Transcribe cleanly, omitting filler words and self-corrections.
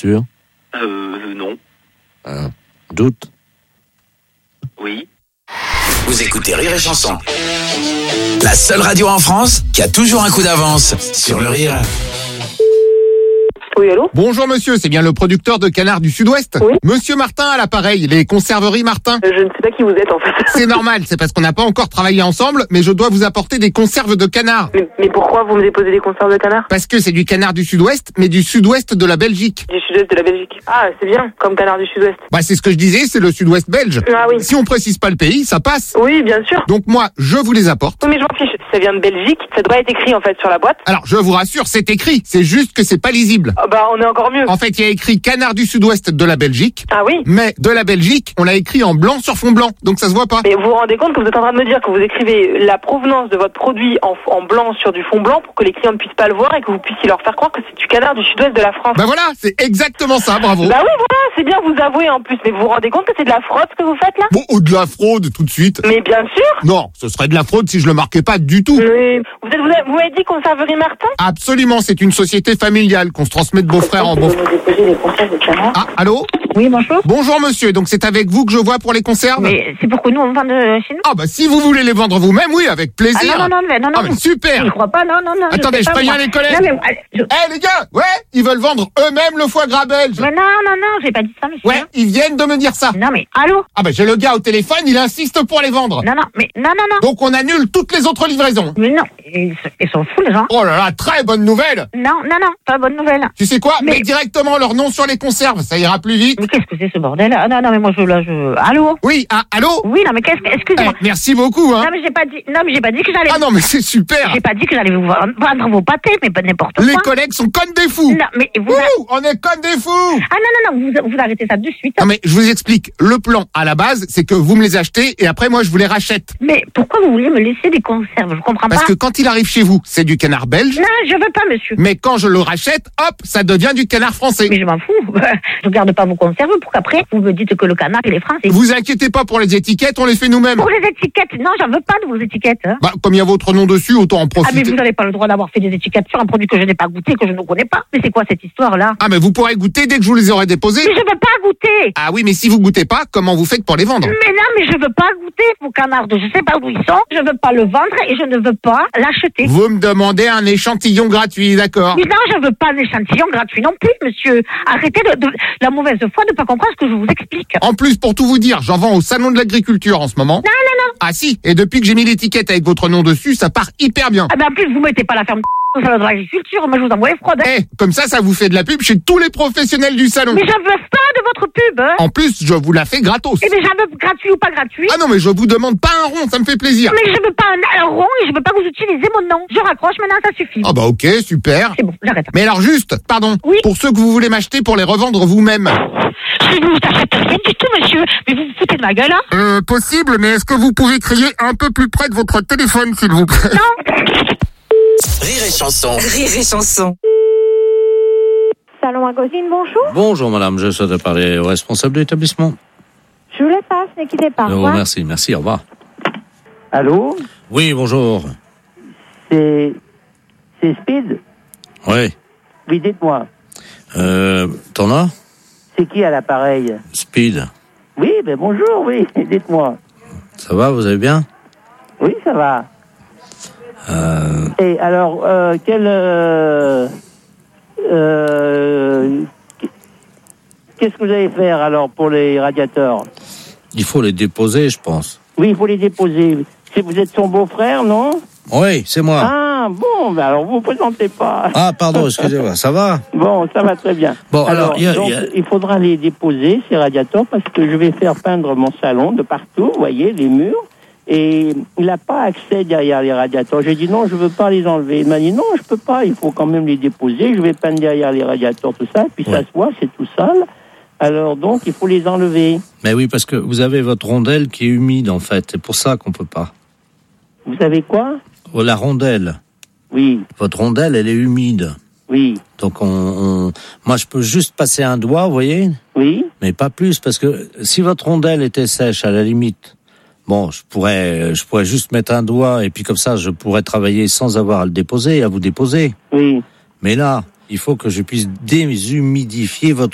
sûr? Non. Doute? Oui. Vous écoutez Rire et Chanson. La seule radio en France qui a toujours un coup d'avance sur le rire. Oui, allô ? Bonjour monsieur, c'est bien le producteur de canard du Sud-Ouest ? Oui. Monsieur Martin à l'appareil, les conserveries Martin. Je ne sais pas qui vous êtes en fait. C'est normal, c'est parce qu'on n'a pas encore travaillé ensemble, mais je dois vous apporter des conserves de canard. Mais pourquoi vous me déposez des conserves de canard ? Parce que c'est du canard du Sud-Ouest, mais du Sud-Ouest de la Belgique. Du sud-est de la Belgique. Ah, c'est bien, comme canard du sud-ouest. Bah c'est ce que je disais, c'est le Sud-Ouest belge. Ah oui. Si on précise pas le pays, ça passe. Oui, bien sûr. Donc moi, je vous les apporte. Oui, mais je m'en fiche. Ça vient de Belgique, ça doit être écrit en fait sur la boîte. Alors je vous rassure, c'est écrit, c'est juste que c'est pas lisible. Ah bah, on est encore mieux. En fait, il y a écrit canard du Sud-Ouest de la Belgique, Ah oui ? mais de la Belgique, on l'a écrit en blanc sur fond blanc, donc ça se voit pas. Mais vous vous rendez compte que vous êtes en train de me dire que vous écrivez la provenance de votre produit en blanc sur du fond blanc pour que les clients ne puissent pas le voir et que vous puissiez leur faire croire que c'est du canard du sud-ouest de la France. Bah voilà, c'est exactement ça, bravo. Bah oui, voilà, c'est bien, vous avouez en plus. Mais vous vous rendez compte que c'est de la fraude ce que vous faites là ? Bon, ou de la fraude tout de suite. Mais bien sûr. Non, ce serait de la fraude si je le marquais pas du tout. Mais vous m'avez dit conserverie Martin ? Absolument, c'est une société familiale qu'on se transmet de beau-frère en beau. Vous déposez des conserves de canard ? Ah, allô ? Oui, bonjour. Bonjour monsieur, donc c'est avec vous que je vois pour les conserves ? Mais c'est pour que nous, on vende chez nous. Ah bah si vous voulez les vendre vous-même, oui, avec plaisir. Ah non. Ah mais super. Je crois pas, non. Attendez, je sais pas, préviens moi. les collègues. Non, mais, Les gars, ouais, ils veulent vendre eux-mêmes le foie gras belge. mais non, j'ai pas dit ça, monsieur. Ouais, ils viennent de me dire ça. Non, mais, allô? Ah bah j'ai le gars au téléphone, il insiste pour les vendre. Non, mais, non. Donc on annule toutes les autres livraisons. Mais non, ils sont fous, les gens. Oh là là, très bonne nouvelle. Non, pas bonne nouvelle. Tu sais quoi ? Mais- Mets directement leur nom sur les conserves, ça ira plus vite. Mais qu'est-ce que c'est ce bordel? Ah, non, mais moi, allô? Oui, allô ? Oui, non, mais excusez-moi. Merci beaucoup, hein. Non, mais j'ai pas dit que j'allais. Ah non, mais c'est super. J'ai pas dit que j'allais vous vendre vos pâtés, mais pas n'importe quoi. Les collègues sont comme des fous. Non, mais vous. Ouh, on est comme des fous. Ah, non, vous arrêtez ça de suite. Non mais je vous explique, le plan à la base, c'est que vous me les achetez et après moi je vous les rachète. Mais pourquoi vous vouliez me laisser des conserves? Je comprends Parce pas. que quand il arrive chez vous, c'est du canard belge, Non, je veux pas, monsieur. mais quand je le rachète, hop, ça devient du canard français. Mais je m'en fous. Je garde pas vos conserves pour qu'après, vous me dites que le canard, il est français. Vous inquiétez pas pour les étiquettes, on les fait nous-mêmes. Pour les étiquettes, non, j'en veux pas de vos étiquettes. Hein. Bah, comme il y a votre nom dessus, autant en Ah, mais profiter. vous n'avez pas le droit d'avoir fait des étiquettes sur un produit que je n'ai pas goûté, que je ne connais pas. Mais c'est quoi cette histoire-là? Ah mais vous pourrez goûter dès que je vous les aurai déposés. Mais je veux pas goûter. Ah oui, mais si vous goûtez pas, comment vous faites pour les vendre? Mais non, mais je veux pas goûter vos canards. Je sais pas d'où ils sont. Je veux pas le vendre et je ne veux pas l'acheter. Vous me demandez un échantillon gratuit, d'accord? Mais non, je veux pas d'échantillon gratuit non plus, monsieur. Arrêtez de la mauvaise foi de pas comprendre ce que je vous explique. En plus, pour tout vous dire, j'en vends au salon de l'agriculture en ce moment. Non. Ah si, et depuis que j'ai mis l'étiquette avec votre nom dessus, ça part hyper bien. Ah ben en plus, vous mettez pas la ferme au salon de l'agriculture. Moi, je vous envoie les fraudes. Hein. Comme ça vous fait de la pub chez tous les professionnels du salon. Mais j'en veux pas de votre pub. Hein. En plus, je vous la fais gratos. Eh bien, j'en veux gratuit ou pas gratuit. Ah non, mais je vous demande pas un rond, ça me fait plaisir. Mais je veux pas un rond et je veux pas que vous utilisez mon nom. Je raccroche maintenant, ça suffit. Ah bah ok, super. C'est bon, j'arrête. Mais alors juste, pardon, Oui. pour ceux que vous voulez m'acheter pour les revendre vous-même. Je ne vous achète rien du tout, monsieur. Mais vous vous foutez de ma gueule, hein? Possible, mais est-ce que vous pouvez crier un peu plus près de votre téléphone, s'il vous plaît? Non. Rire et Chanson. Rire et Chanson. Salon Agosine, bonjour. Bonjour madame, je souhaite parler au responsable de l'établissement. Je vous les passe, ne quittez pas. Oh, merci, au revoir. Allô? Oui, bonjour. C'est Speed? Oui. Oui, dites-moi. T'en as? C'est qui à l'appareil? Speed. Oui, ben bonjour, oui, dites-moi. Ça va, vous allez bien? Oui, ça va. Et alors, qu'est-ce que vous allez faire alors pour les radiateurs? Il faut les déposer, je pense. Oui, il faut les déposer. Si vous êtes son beau-frère, non? Oui, c'est moi. Ah, bon, ben alors vous ne présentez pas. Ah, pardon, excusez-moi, ça va? Bon, ça va très bien. Bon, alors, il faudra les déposer, ces radiateurs, parce que je vais faire peindre mon salon de partout, vous voyez, les murs. Et il n'a pas accès derrière les radiateurs. J'ai dit non, je ne veux pas les enlever. Il m'a dit non, je ne peux pas, il faut quand même les déposer. Je vais peindre derrière les radiateurs, tout ça. Et puis ça se voit, c'est tout sale. Alors donc, il faut les enlever. Mais oui, parce que vous avez votre rondelle qui est humide, en fait. C'est pour ça qu'on ne peut pas. Vous savez quoi? Oh, la rondelle. Oui. Votre rondelle, elle est humide. Oui. Donc, moi, je peux juste passer un doigt, vous voyez? Oui. Mais pas plus, parce que si votre rondelle était sèche, à la limite, bon, je pourrais juste mettre un doigt, et puis comme ça, je pourrais travailler sans avoir à le déposer, à vous déposer. Oui. Mais là, il faut que je puisse déshumidifier votre